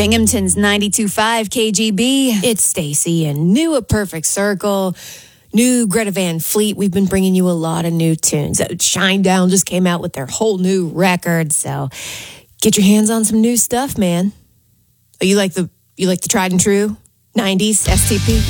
Binghamton's 92.5 KGB. It's Stacy, and new A Perfect Circle, new Greta Van Fleet. We've been bringing you a lot of new tunes. Shinedown just came out with their whole new record, so get your hands on some new stuff, man. You like the tried and true 90s STP?